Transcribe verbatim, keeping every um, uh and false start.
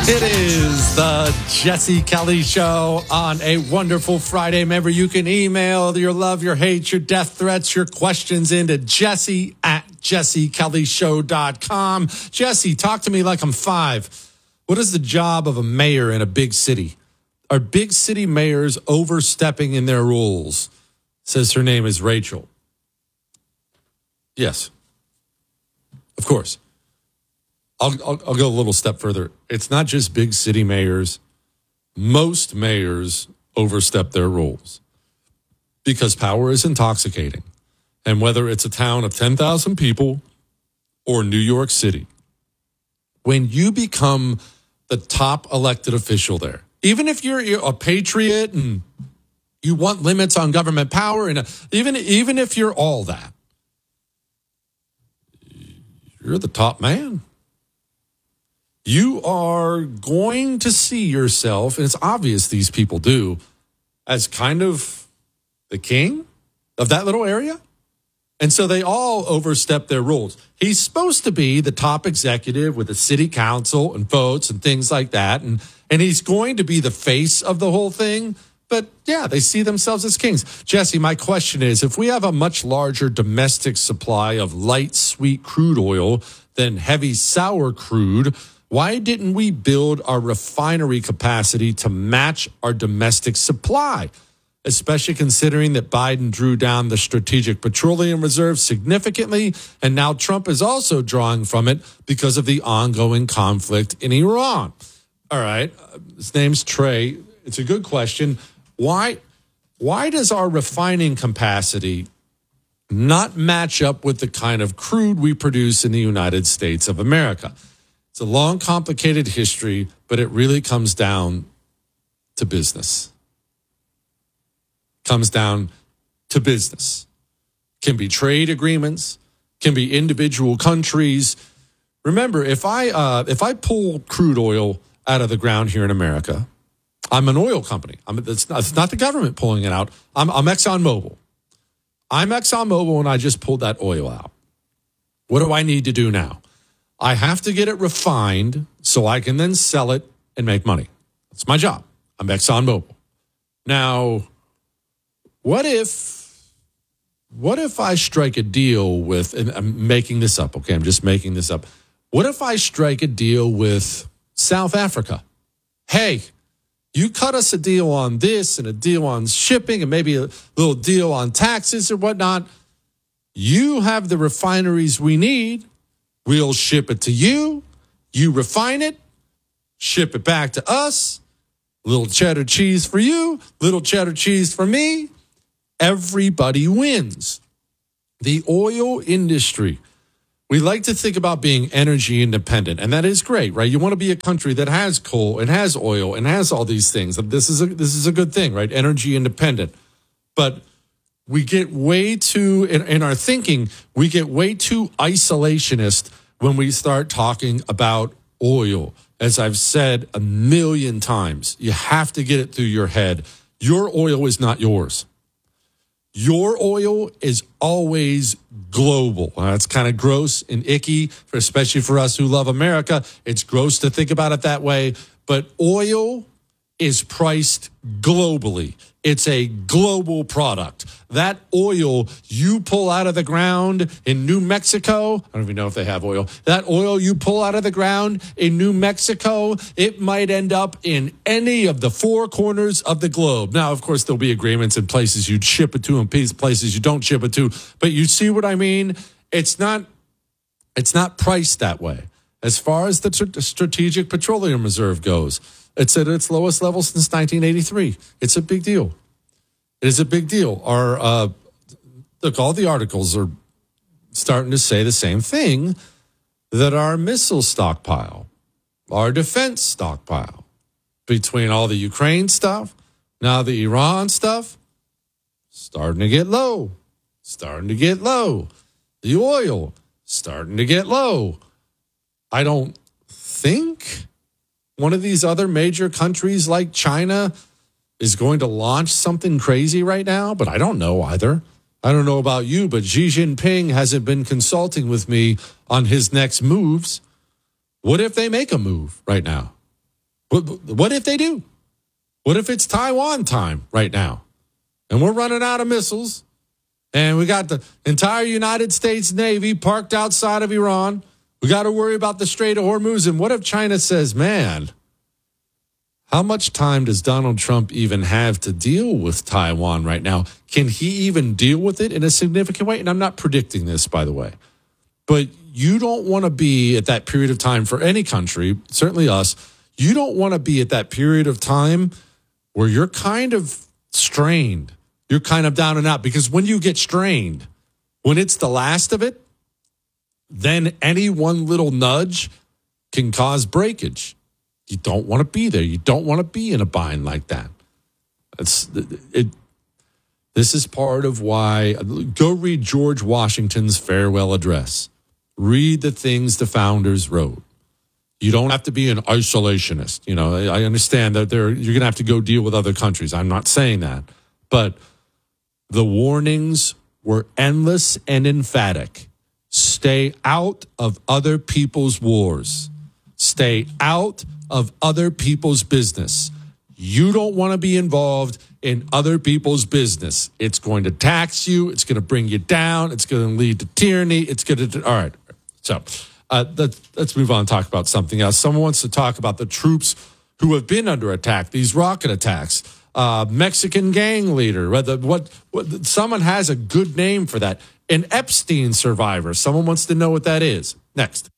It is the Jesse Kelly Show on a wonderful Friday. Remember, you can email your love, your hate, your death threats, your questions into Jesse at jesse kelly show dot com. Jesse, talk to me like I'm five. What is the job of a mayor in a big city? Are big city mayors overstepping in their rules? Says her name is Rachel. Yes, of course. I'll, I'll, I'll go a little step further. It's not just big city mayors. Most mayors overstep their rules because power is intoxicating. And whether it's a town of ten thousand people or New York City, when you become the top elected official there, even if you're, you're a patriot and you want limits on government power, and even, even if you're all that, you're the top man. You are going to see yourself, and it's obvious these people do, as kind of the king of that little area. And so they all overstep their rules. He's supposed to be the top executive with the city council and votes and things like that. And, and he's going to be the face of the whole thing. But yeah, they see themselves as kings. Jesse, my question is, if we have a much larger domestic supply of light, sweet crude oil than heavy, sour crude, why didn't we build our refinery capacity to match our domestic supply? Especially considering that Biden drew down the strategic petroleum reserve significantly, and now Trump is also drawing from it because of the ongoing conflict in Iran. All right, his name's Trey. It's a good question. Why, why does our refining capacity not match up with the kind of crude we produce in the United States of America? It's a long, complicated history, but it really comes down to business. Comes down to business. Can be trade agreements, can be individual countries. Remember, if I uh, if I pull crude oil out of the ground here in America, I'm an oil company. I'm, it's, not, it's not the government pulling it out. I'm, I'm ExxonMobil. I'm ExxonMobil, and I just pulled that oil out. What do I need to do now? I have to get it refined so I can then sell it and make money. That's my job. I'm ExxonMobil. Now, what if, what if I strike a deal with, and I'm making this up, okay? I'm just making this up. What if I strike a deal with South Africa? Hey, you cut us a deal on this and a deal on shipping and maybe a little deal on taxes or whatnot. You have the refineries we need. We'll ship it to you. You refine it, ship it back to us. Little cheddar cheese for you, little cheddar cheese for me. Everybody wins. The oil industry, we like to think about being energy independent, and that is great, right? You want to be a country that has coal and has oil and has all these things. This is a, this is a good thing, right? Energy independent. But we get way too, in, in our thinking, we get way too isolationist when we start talking about oil. As I've said a million times, you have to get it through your head. Your oil is not yours. Your oil is always global. That's kind of gross and icky, especially for us who love America. It's gross to think about it that way. But oil is priced globally. It's a global product. That oil you pull out of the ground in New Mexico, I don't even know if they have oil. That oil you pull out of the ground in New Mexico, it might end up in any of the four corners of the globe. Now, of course, there'll be agreements in places you'd ship it to and places you don't ship it to. But you see what I mean? It's not, it's not priced that way. As far as the tr- Strategic Petroleum Reserve goes, it's at its lowest level since nineteen eighty-three. It's a big deal. It is a big deal. Our uh, look, all the articles are starting to say the same thing, that our missile stockpile, our defense stockpile, between all the Ukraine stuff, now the Iran stuff, starting to get low, starting to get low. The oil starting to get low. I don't think one of these other major countries like China is going to launch something crazy right now, but I don't know either. I don't know about you, but Xi Jinping hasn't been consulting with me on his next moves. What if they make a move right now? What, what if they do? What if it's Taiwan time right now? And we're running out of missiles. And we got the entire United States Navy parked outside of Iran. We got to worry about the Strait of Hormuz. And what if China says, man, how much time does Donald Trump even have to deal with Taiwan right now? Can he even deal with it in a significant way? And I'm not predicting this, by the way. But you don't want to be at that period of time for any country, certainly us. You don't want to be at that period of time where you're kind of strained. You're kind of down and out, because when you get strained, when it's the last of it, then any one little nudge can cause breakage. You don't want to be there. You don't want to be in a bind like that. It's it. This is part of why. Go read George Washington's farewell address. Read the things the founders wrote. You don't have to be an isolationist. You know, I understand that there you're going to have to go deal with other countries. I'm not saying that, but the warnings were endless and emphatic. Stay out of other people's wars. Stay out of other people's business. You don't want to be involved in other people's business. It's going to tax you. It's going to bring you down. It's going to lead to tyranny. It's going to, all right. So uh, let's, let's move on and talk about something else. Someone wants to talk about the troops who have been under attack, these rocket attacks. Uh, Mexican gang leader, whether what, what someone has a good name for that. An Epstein survivor. Someone wants to know what that is. Next.